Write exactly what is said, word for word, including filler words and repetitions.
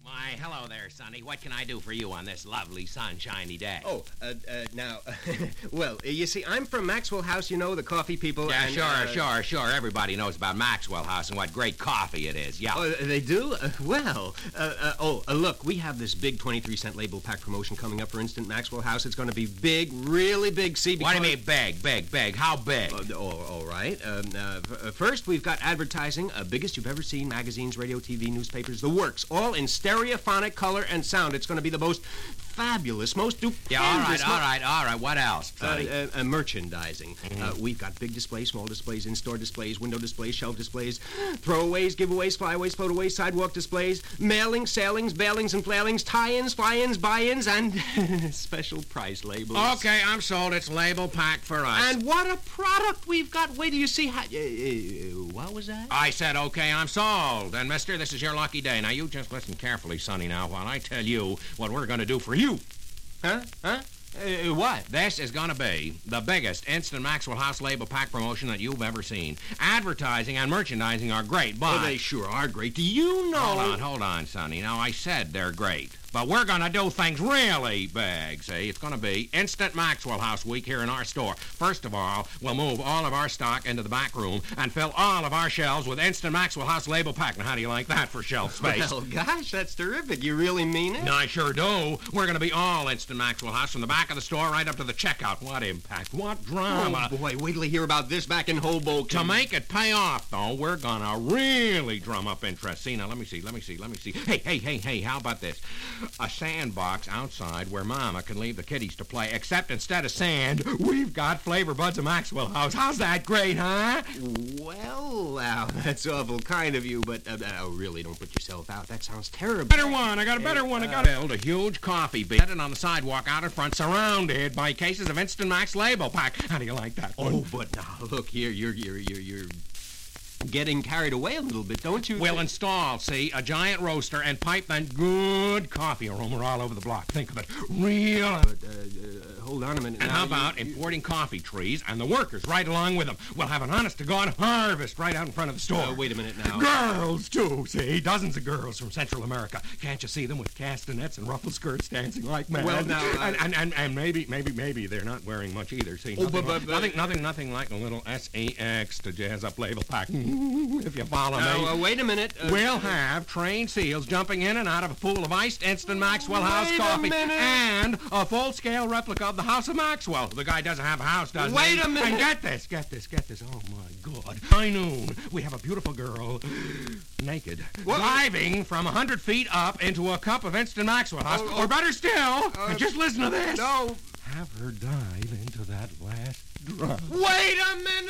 Why, hello there, Sonny. What can I do for you on this lovely sunshiny day? Oh, uh, uh, now, well, uh, you see, I'm from Maxwell House, you know, the coffee people. Yeah, and, sure, uh, sure, sure. Everybody knows about Maxwell House and what great coffee it is. Yeah. Oh, they do? Uh, well, uh, uh, oh, uh, look, we have this big twenty-three cent label pack promotion coming up for Instant Maxwell House. It's going to be big, really big, see, What because... do you mean big, big, big? How big? Uh, oh, all right. Um, uh, f- uh, first, we've got advertising, uh, biggest you've ever seen, magazines, radio, T V, newspapers, the works, all in stereophonic color and sound. It's going to be the most fabulous, most stupendous... Yeah, all right, all right, all right. What else, Uh, Sonny? uh, uh, merchandising. Mm-hmm. Uh, we've got big displays, small displays, in-store displays, window displays, shelf displays, throwaways, giveaways, flyaways, floataways, sidewalk displays, mailings, sailings, bailings, and flailings, tie-ins, fly-ins, buy-ins, and special price labels. Okay, I'm sold. It's label packed for us. And what a product we've got. Wait till you see how... Uh, uh, what was that? I said, okay, I'm sold. And, mister, this is your lucky day. Now, you just listen carefully, Sonny, now, while I tell you what we're going to do for you. Huh? Huh? Uh, what? This is going to be the biggest Instant Maxwell House label pack promotion that you've ever seen. Advertising and merchandising are great, but... Oh, they sure are great. Do you know... Hold on, hold on, Sonny. Now, I said they're great. But we're going to do things really big, see? It's going to be Instant Maxwell House Week here in our store. First of all, we'll move all of our stock into the back room and fill all of our shelves with Instant Maxwell House label pack. Now, how do you like that for shelf space? Well, gosh, that's terrific. You really mean it? No, I sure do. We're going to be all Instant Maxwell House from the back of the store right up to the checkout. What impact, what drama. Oh, boy, wait till you hear about this back in Hoboken. To make it pay off, though, we're going to really drum up interest. See, now, let me see, let me see, let me see. Hey, hey, hey, hey, how about this? A sandbox outside where Mama can leave the kiddies to play, except instead of sand, we've got Flavor Buds of Maxwell House. How's that great, huh? Well, now, that's awful kind of you, but uh, uh, really, don't put yourself out. That sounds terrible. Better one. I got a better one. I got to build a huge coffee bean. Set it on the sidewalk out in front, surrounded by cases of Instant Max label pack. How do you like that one? Oh, but now, look here, you're, you're, you're, you're getting carried away a little bit, don't you? We'll install, see, a giant roaster and pipe that good coffee aroma all over the block. Think of it. Real. But, uh, uh, hold on a minute. And now, how about you, you... importing coffee trees and the workers right along with them? We'll have an honest-to-God harvest right out in front of the store. Uh, wait a minute now. Girls, too, see? Dozens of girls from Central America. Can't you see them with castanets and ruffled skirts dancing like mad? Well, now... Uh... And, and, and, and maybe, maybe, maybe they're not wearing much either, see? Oh, Nothing, but, but, but... nothing, nothing, nothing like a little S A X to jazz up label pack. If you follow now, me. Uh, wait a minute. Uh, We'll have trained seals jumping in and out of a pool of iced Instant Maxwell House Wait a coffee. minute. And a full-scale replica of the House of Maxwell. The guy doesn't have a house, does he? Wait a minute. And get this, get this, get this. Oh, my God. High noon, we have a beautiful girl, naked, What? diving from a hundred feet up into a cup of Instant Maxwell House. Oh, oh. Or better still, Uh, and just listen to this. No. Have her dive into that last drop. Wait a minute.